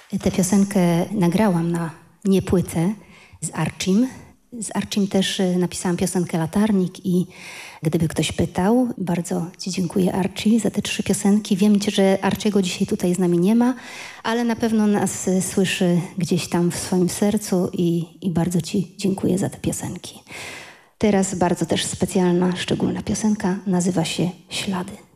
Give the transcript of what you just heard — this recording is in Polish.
Tę piosenkę nagrałam na nie płytę z Archim. Z Archim też napisałam piosenkę Latarnik i gdyby ktoś pytał, bardzo Ci dziękuję, Archie, za te 3 piosenki. Wiem, że Archiego dzisiaj tutaj z nami nie ma, ale na pewno nas słyszy gdzieś tam w swoim sercu i bardzo Ci dziękuję za te piosenki. Teraz bardzo też specjalna, szczególna piosenka nazywa się Ślady.